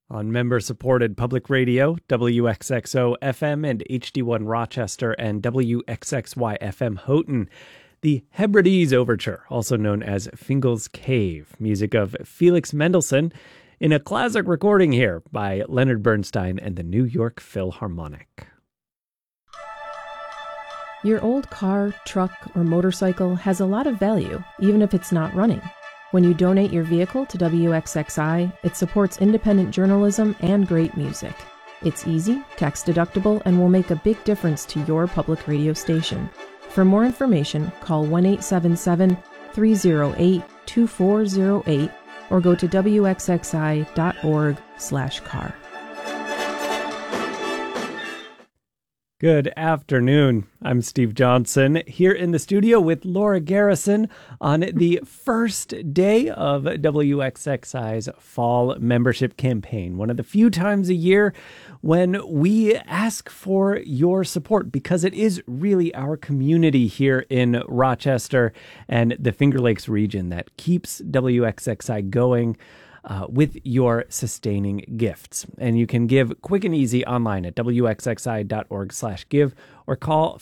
On member-supported public radio, WXXO FM and HD1 Rochester and WXXY FM Houghton. The Hebrides Overture, also known as Fingal's Cave, music of Felix Mendelssohn, in a classic recording here by Leonard Bernstein and the New York Philharmonic. Your old car, truck, or motorcycle has a lot of value, even if it's not running. When you donate your vehicle to WXXI, it supports independent journalism and great music. It's easy, tax-deductible, and will make a big difference to your public radio station. For more information, call 1-877-308-2408 or go to wxxi.org/car. Good afternoon. I'm Steve Johnson here in the studio with Laura Garrison on the first day of WXXI's fall membership campaign. One of the few times a year when we ask for your support because it is really our community here in Rochester and the Finger Lakes region that keeps WXXI going. With your sustaining gifts. And you can give quick and easy online at wxxi.org/give or call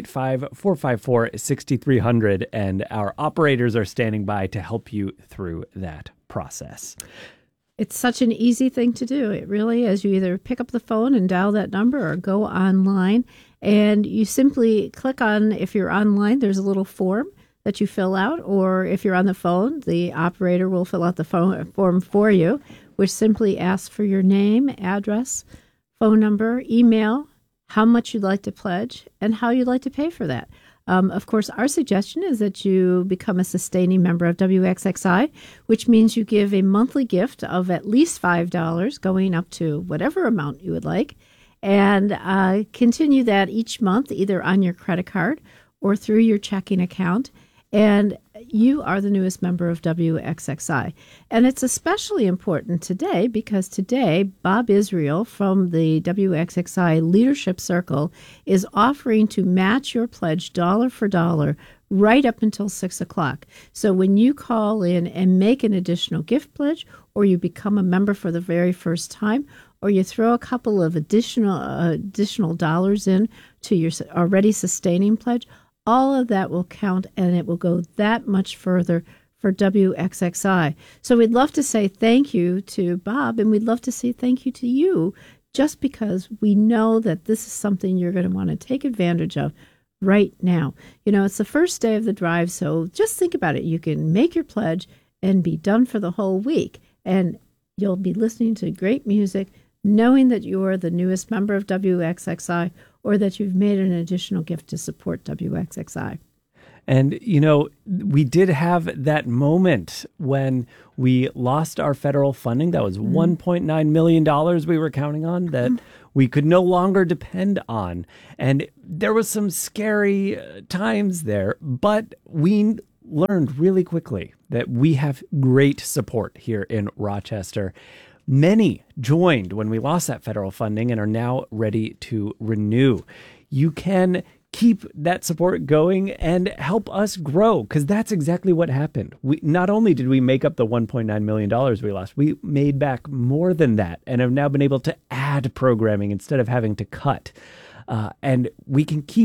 585-454-6300, and our operators are standing by to help you through that process. It's such an easy thing to do. It really is. You either pick up the phone and dial that number or go online, and you simply click on, if you're online, there's a little form that you fill out, or if you're on the phone, the operator will fill out the form for you, which simply asks for your name, address, phone number, email, how much you'd like to pledge, and how you'd like to pay for that. Of course, our suggestion is that you become a sustaining member of WXXI, which means you give a monthly gift of at least $5, going up to whatever amount you would like, and continue that each month, either on your credit card or through your checking account. And you are the newest member of WXXI. And it's especially important today because today Bob Israel from the WXXI Leadership Circle is offering to match your pledge dollar for dollar right up until 6 o'clock. So when you call in and make an additional gift pledge, or you become a member for the very first time, or you throw a couple of additional dollars in to your already sustaining pledge, all of that will count, and it will go that much further for WXXI. So we'd love to say thank you to Bob, and we'd love to say thank you to you, just because we know that this is something you're going to want to take advantage of right now. You know, it's the first day of the drive, so just think about it. You can make your pledge and be done for the whole week, and you'll be listening to great music, knowing that you are the newest member of WXXI, or that you've made an additional gift to support WXXI. And, you know, we did have that moment when we lost our federal funding. That was $1.9 million we were counting on that we could no longer depend on. And there was some scary times there, but we learned really quickly that we have great support here in Rochester. Many joined when we lost that federal funding and are now ready to renew. You can keep that support going and help us grow, because that's exactly what happened. We not only did we make up the $1.9 million we lost, we made back more than that and have now been able to add programming instead of having to cut. And we can keep